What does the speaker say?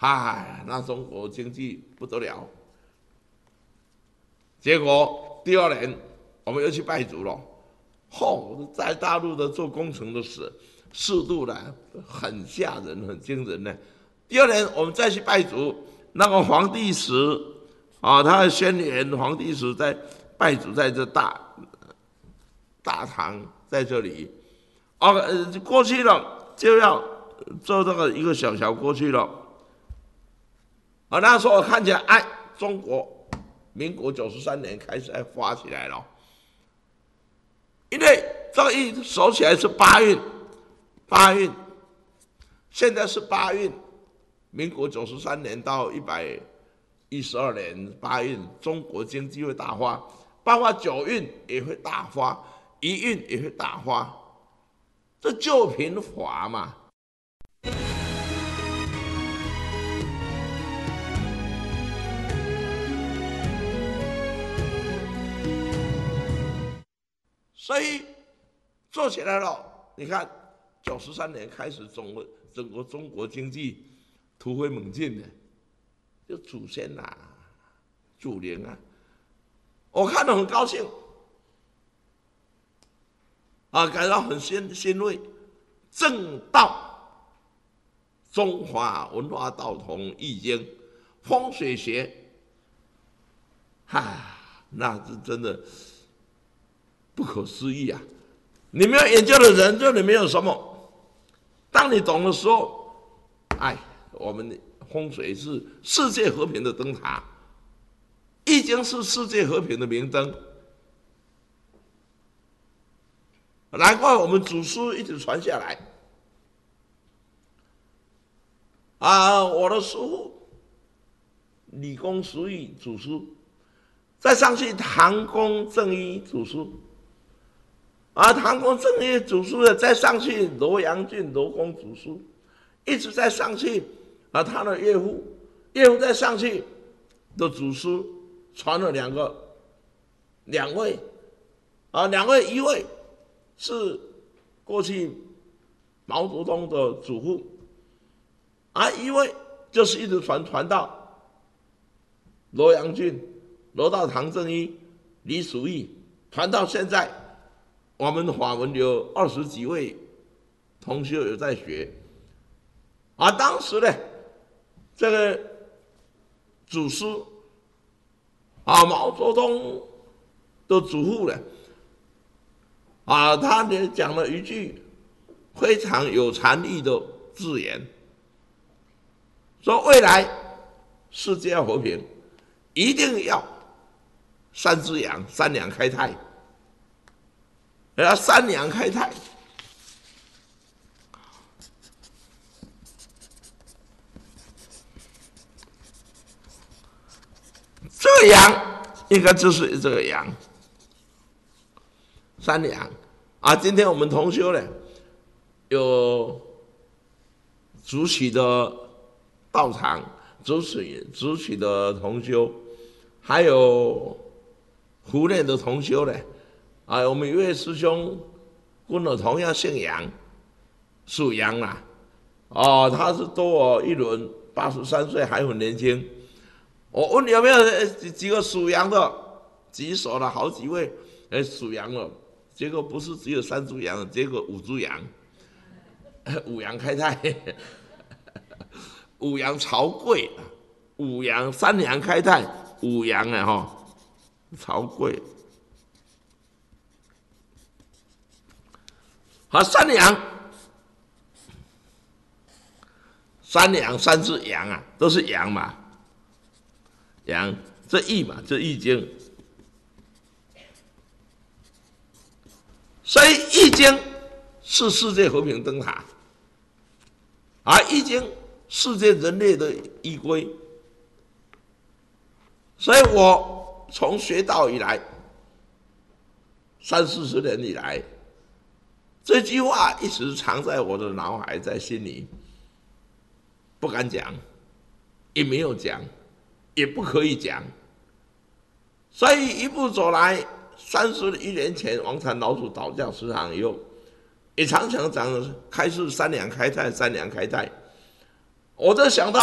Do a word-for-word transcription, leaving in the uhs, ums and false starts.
哎，那中国经济不得了。结果第二年我们又去拜祖了，吼、哦，在大陆的做工程的事速度呢很吓人，很惊人呢。第二年我们再去拜祖，那个皇帝时啊，他的宣言皇帝时在拜祖，在这大大堂在这里，哦，呃，过去了就要做这个一个小桥过去了。啊，那时候看起来，哎，中国民国九十三年开始发起来了，因为这个一守起来是八运，八运，现在是八运，民国九十三年到一百一十二年八运，中国经济会大发，包括九运也会大发，一运也会大发，这救贫法嘛。所以做起来了，你看九十三年开始，整个整个中国经济突飞猛进的，就祖先呐、啊、祖灵啊，我看得很高兴啊，感到很欣欣慰。正道，中华文化道统易经，风水学，哈，那是真的不可思议啊！你没有研究的人，这里没有什么。当你懂的时候，哎，我们的风水是世界和平的灯塔，易经是世界和平的明灯。难怪我们祖书一直传下来。啊，我的师父李公叔义祖书，再上去唐公正一祖书，啊，唐公正一祖书的再上去罗阳郡罗公祖书，一直再上去啊，他的岳父岳父再上去的祖书传了两个，两位啊，两位一位是过去毛泽东的祖父，啊，一位就是一直传传到罗阳郡，罗到唐正一、李曙义，传到现在，我们法文有二十几位同学有在学。啊，当时呢，这个祖师啊，毛泽东的祖父呢，啊，他也讲了一句非常有禅意的字眼，说未来世界要和平，一定要三滋养，三两开泰，要三两开泰。这个阳应该就是这个阳，三两啊。今天我们同修呢，有主起的道场，主起主起的同修，还有湖内的同修呢。啊，我们一位师兄跟我同样姓杨，属羊啦。哦，他是多我一轮，八十三岁还很年轻。我问有没有几个属羊的，举手了好几位，哎，属羊了。结果不是只有三株羊，结果五株羊，五羊开泰，五羊朝贵，五羊三羊开泰，五羊啊哈，朝贵。好，三羊，三羊三只羊啊，都是羊嘛。羊，这易嘛，这易经，所以易经是世界和平灯塔，而易经世界人类的依归。所以我从学道以来，三四十年以来，这句话一直藏在我的脑海，在心里，不敢讲，也没有讲。也不可以讲，所以一步走来，三十一年前，王禅老祖导教师堂以后，也常常讲开示三两开泰，三两开泰。我就想到